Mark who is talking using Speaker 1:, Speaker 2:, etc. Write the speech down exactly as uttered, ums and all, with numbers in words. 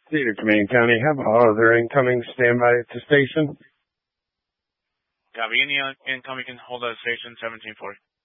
Speaker 1: Cedar Command County, have all other incoming standby at the station.
Speaker 2: Copy. Any incoming can hold at station seventeen forty.